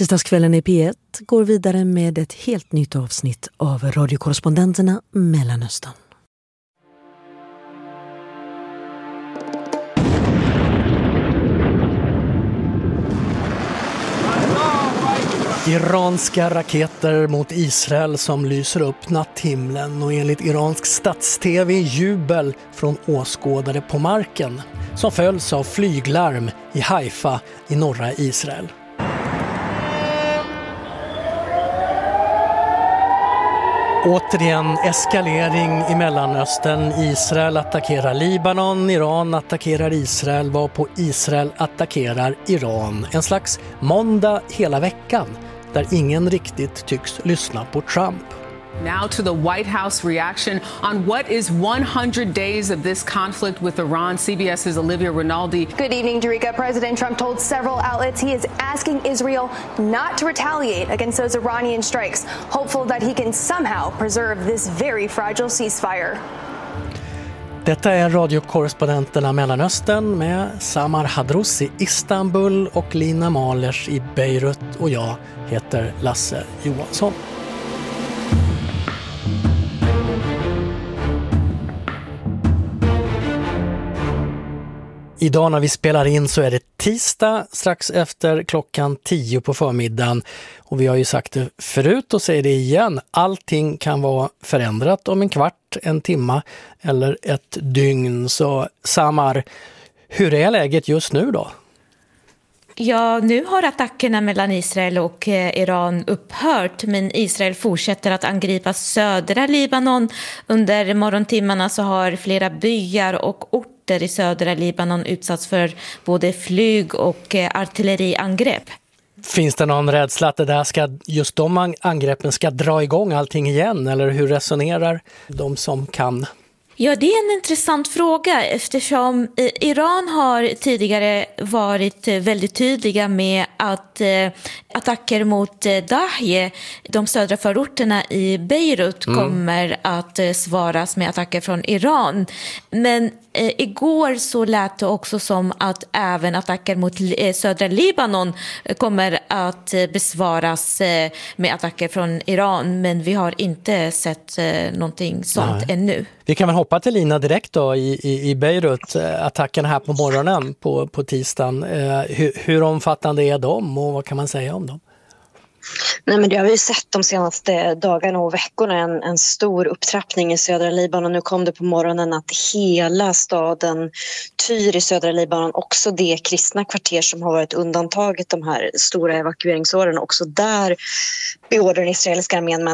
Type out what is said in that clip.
Tisdagskvällen i P1 går vidare med ett helt nytt avsnitt av radiokorrespondenterna Mellanöstern. Iranska raketer mot Israel som lyser upp natthimlen och enligt iransk stats-tv jubel från åskådare på marken som följs av flyglarm i Haifa i norra Israel. Återigen eskalering i Mellanöstern. Israel attackerar Libanon, Iran attackerar Israel, varpå Israel attackerar Iran. En slags måndag hela veckan där ingen riktigt tycks lyssna på Trump. Now to the White House reaction on what is 100 days of this conflict with Iran. CBS's Olivia Rinaldi. Good evening, Jerika. President Trump told several outlets he is asking Israel not to retaliate against those Iranian strikes, hopeful that he can somehow preserve this very fragile ceasefire. Detta är radiokorrespondenterna Mellanöstern med Samar Hadrous i Istanbul och Lina Malers i Beirut, och jag heter Lasse Johansson. Idag när vi spelar in så är det tisdag strax efter klockan 10 på förmiddagen, och vi har ju sagt det förut och säger det igen. Allting kan vara förändrat om en kvart, en timma eller ett dygn. Så Samar, hur är läget just nu då? Ja, nu har attackerna mellan Israel och Iran upphört, men Israel fortsätter att angripa södra Libanon. Under morgontimmarna så har flera byar och orter i södra Libanon utsatts för både flyg- och artilleriangrepp. Finns det någon rädsla att just de angreppen ska dra igång allting igen, eller hur resonerar de som kan? Ja, det är en intressant fråga eftersom Iran har tidigare varit väldigt tydliga med att attacker mot Dahje, de södra förorterna i Beirut, kommer att svaras med attacker från Iran. Men igår så lät det också som att även attacker mot södra Libanon kommer att besvaras med attacker från Iran, men vi har inte sett någonting sånt ännu. Vi kan väl hoppa till Lina direkt då i Beirut. Attackerna här på morgonen på tisdagen. Hur omfattande är de och vad kan man säga om dem? Nej, men det har vi sett de senaste dagarna och veckorna, en stor upptrappning i södra Libanon. Nu kom det på morgonen att hela staden Tyr i södra Libanon, också det kristna kvarter som har varit undantaget de här stora evakueringsåren, också där beordrar den israeliska armén